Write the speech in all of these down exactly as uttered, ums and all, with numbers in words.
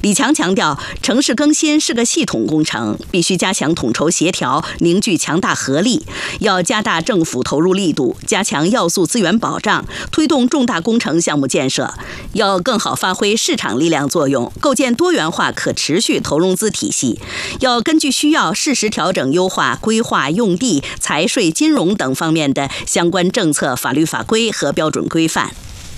李强强调，城市更新是个系统工程，必须加强统筹协调，凝聚强大合力，要加大政府投入力度，加强要素资源保障，推动重大工程项目建设，要更好发挥市场力量作用，构建多元化可持续投融资体系，要根据需要适时调整优化规划用地、财税、金融等方面的相关政策、法律法规和标准规范。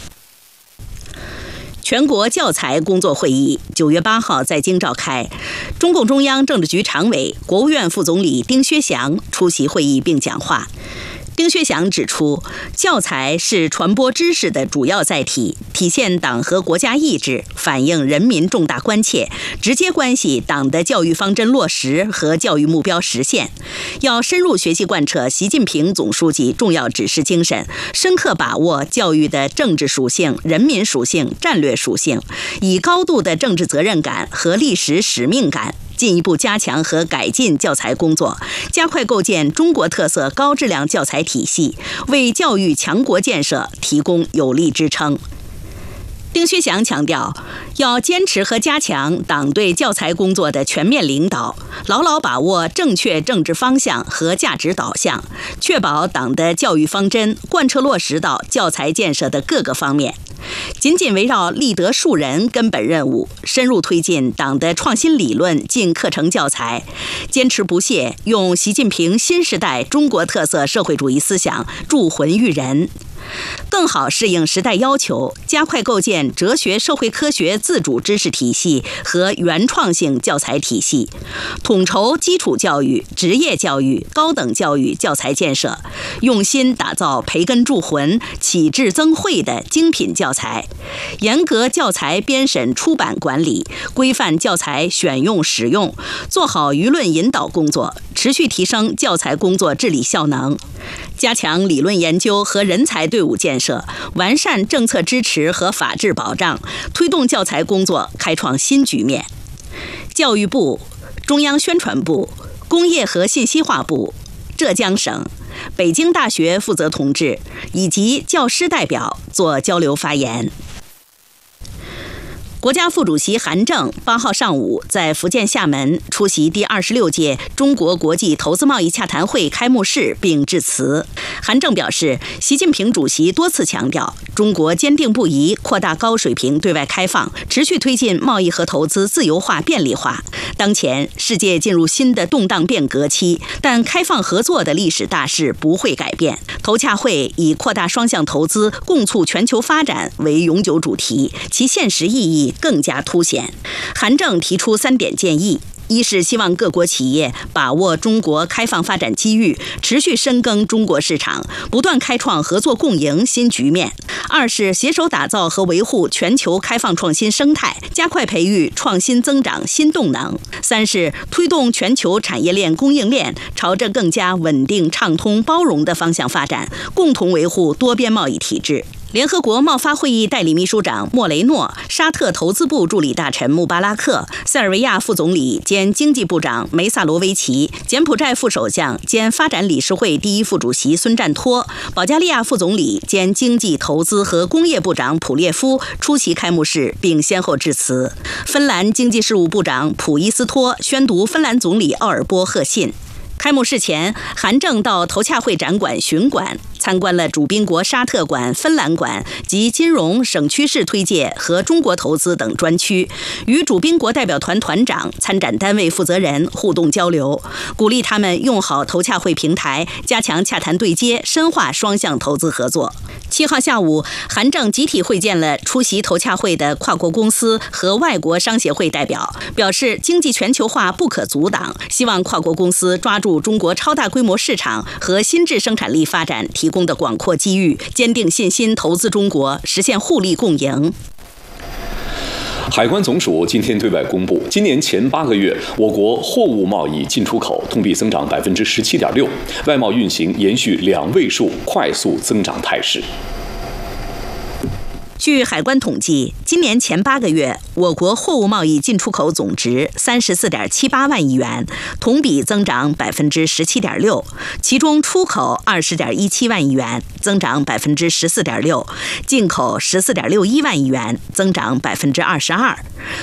全国教材工作会议九月八号在京召开，中共中央政治局常委、国务院副总理丁薛祥出席会议并讲话。丁薛祥指出，教材是传播知识的主要载体，体现党和国家意志，反映人民重大关切，直接关系党的教育方针落实和教育目标实现。要深入学习贯彻习近平总书记重要指示精神，深刻把握教育的政治属性、人民属性、战略属性，以高度的政治责任感和历史使命感，进一步加强和改进教材工作，加快构建中国特色高质量教材体系，为教育强国建设提供有力支撑。丁薛祥强调，要坚持和加强党对教材工作的全面领导，牢牢把握正确政治方向和价值导向，确保党的教育方针贯彻落实到教材建设的各个方面。紧紧围绕立德树人根本任务，深入推进党的创新理论进课程教材，坚持不懈用习近平新时代中国特色社会主义思想铸魂育人，更好适应时代要求，加快构建哲学社会科学自主知识体系和原创性教材体系，统筹基础教育、职业教育、高等教育教材建设，用心打造培根铸魂、启智增慧的精品教材，严格教材编审出版管理，规范教材选用使用，做好舆论引导工作，持续提升教材工作治理效能，加强理论研究和人才队伍建设，完善政策支持和法治保障，推动教材工作开创新局面。教育部、中央宣传部、工业和信息化部、浙江省、北京大学负责同志以及教师代表做交流发言。国家副主席韩正八号上午在福建厦门出席第二十六届中国国际投资贸易洽谈会开幕式并致辞。韩正表示，习近平主席多次强调，中国坚定不移扩大高水平对外开放，持续推进贸易和投资自由化便利化。当前世界进入新的动荡变革期，但开放合作的历史大势不会改变。投洽会以扩大双向投资、共促全球发展为永久主题，其现实意义更加凸显。韩正提出三点建议：一是希望各国企业把握中国开放发展机遇，持续深耕中国市场，不断开创合作共赢新局面；二是携手打造和维护全球开放创新生态，加快培育创新增长新动能；三是推动全球产业链供应链朝着更加稳定、畅通、包容的方向发展，共同维护多边贸易体制。联合国贸发会议代理秘书长莫雷诺、沙特投资部助理大臣穆巴拉克、塞尔维亚副总理兼经济部长梅萨罗维奇、柬埔寨副首相兼发展理事会第一副主席孙占托、保加利亚副总理兼经济投资和工业部长普列夫出席开幕式并先后致辞。芬兰经济事务部长普伊斯托宣读芬兰总理奥尔波贺信。开幕式前，韩正到投洽会展馆巡馆，参观了主宾国沙特馆、芬兰馆及金融、省区市推介和中国投资等专区，与主宾国代表团团长、参展单位负责人互动交流，鼓励他们用好投洽会平台，加强洽谈对接，深化双向投资合作。七号下午，韩正集体会见了出席投洽会的跨国公司和外国商协会代表，表示经济全球化不可阻挡，希望跨国公司抓住中国超大规模市场和新质生产力发展提供的广阔机遇，坚定信心投资中国，实现互利共赢。 海关总署今天对外公布，今年前八个月，我国货物贸易进出口同比增长百分之十七点六，外贸运行延续两位数快速增长态势。 据海关统计，今年前八个月，我国货物贸易进出口总值三十四点七八万亿元，同比增长百分之十七点六，其中出口二十点一七万亿元，增长百分之十四点六，进口十四点六一万亿元，增长百分之二十二。